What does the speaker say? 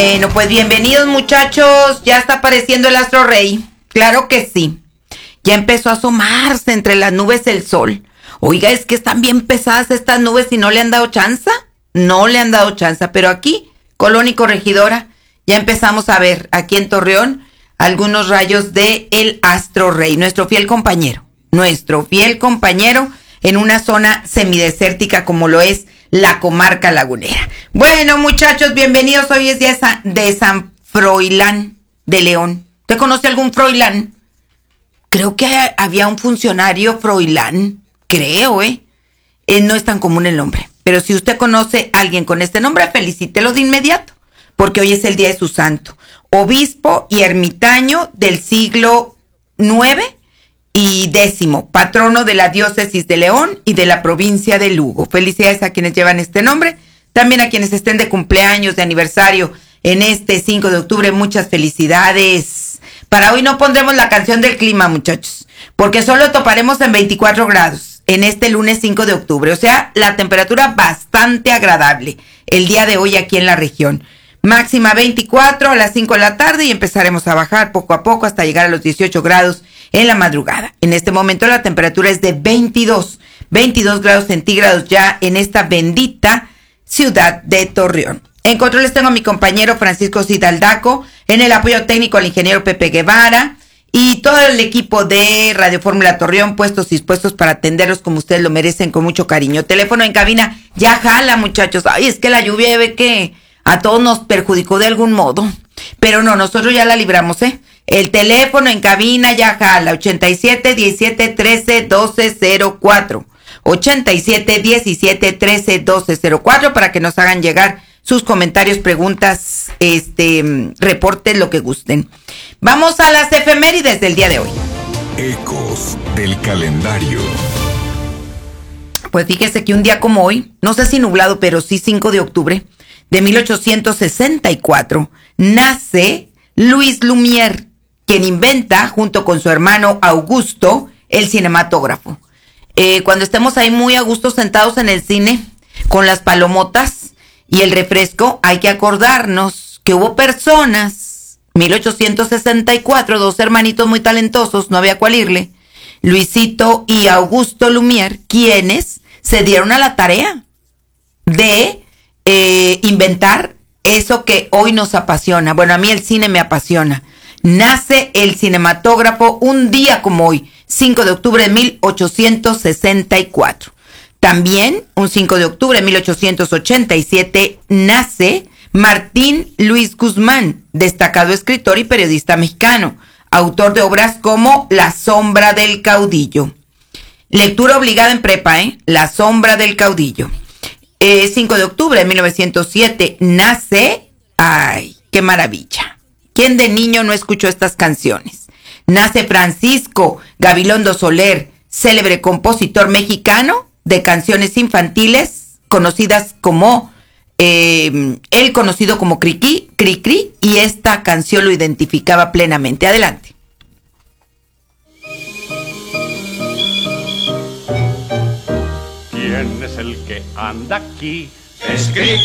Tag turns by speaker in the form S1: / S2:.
S1: Bueno, pues bienvenidos muchachos, ya está apareciendo el astro rey, claro que sí, ya empezó a asomarse entre las nubes el sol. Oiga, es que están bien pesadas estas nubes y no le han dado chanza, pero aquí, Colón y Corregidora, ya empezamos a ver aquí en Torreón algunos rayos de el astro rey, nuestro fiel compañero en una zona semidesértica como lo es la comarca lagunera. Bueno, muchachos, bienvenidos. Hoy es día de San Froilán de León. ¿Usted conoce algún Froilán? Creo que había un funcionario Froilán. Creo, no es tan común el nombre. Pero si usted conoce a alguien con este nombre, felicítelo de inmediato. Porque hoy es el día de su santo. Obispo y ermitaño del siglo IX y X, patrono de la diócesis de León y de la provincia de Lugo. Felicidades a quienes llevan este nombre, también a quienes estén de cumpleaños, de aniversario en este 5 de octubre, muchas felicidades. Para hoy no pondremos la canción del clima, muchachos, porque solo toparemos en 24 grados en este lunes 5 de octubre, o sea, la temperatura bastante agradable el día de hoy aquí en la región. Máxima 24 a las 5 de la tarde y empezaremos a bajar poco a poco hasta llegar a los 18 grados en la madrugada. En este momento la temperatura es de 22 grados centígrados ya en esta bendita ciudad de Torreón. En controles tengo a mi compañero Francisco Cidaldaco, en el apoyo técnico al ingeniero Pepe Guevara y todo el equipo de Radio Fórmula Torreón puestos y dispuestos para atenderlos como ustedes lo merecen con mucho cariño. Teléfono en cabina ya jala, muchachos. Ay, es que la lluvia ve que a todos nos perjudicó de algún modo, pero no, nosotros ya la libramos, El teléfono en cabina ya jala, 87-17-13-1204, 87-17-13-1204, para que nos hagan llegar sus comentarios, preguntas, reportes, lo que gusten. Vamos a las efemérides del día de hoy.
S2: Ecos del calendario.
S1: Pues fíjese que un día como hoy, no sé si nublado, pero sí 5 de octubre, de 1864, nace Louis Lumière, quien inventa, junto con su hermano Augusto, el cinematógrafo. Cuando estemos ahí muy a gusto sentados en el cine, con las palomotas y el refresco, hay que acordarnos que hubo personas, 1864, dos hermanitos muy talentosos, no había cuál irle, Luisito y Augusto Lumière, quienes se dieron a la tarea de inventar eso que hoy nos apasiona. Bueno, a mí el cine me apasiona. Nace el cinematógrafo un día como hoy, 5 de octubre de 1864. También, un 5 de octubre de 1887, nace Martín Luis Guzmán, destacado escritor y periodista mexicano, autor de obras como La sombra del caudillo. Lectura obligada en prepa, La sombra del caudillo. 5 de octubre de 1907 nace, ¡ay, qué maravilla! ¿Quién de niño no escuchó estas canciones? Nace Francisco Gabilondo Soler, célebre compositor mexicano de canciones infantiles, conocidas como, él conocido como Cri Cri, y esta canción lo identificaba plenamente. Adelante.
S3: ¿Quién es el que anda aquí?
S4: Es Cri